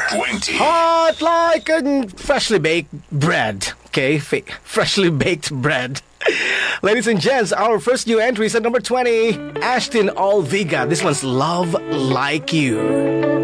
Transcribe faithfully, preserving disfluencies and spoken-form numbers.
twenty. Hot like a freshly baked bread. Okay, F- freshly baked bread. Ladies and gents, our first new entry is at number twenty, Ashton Alviga. This one's Love Like You.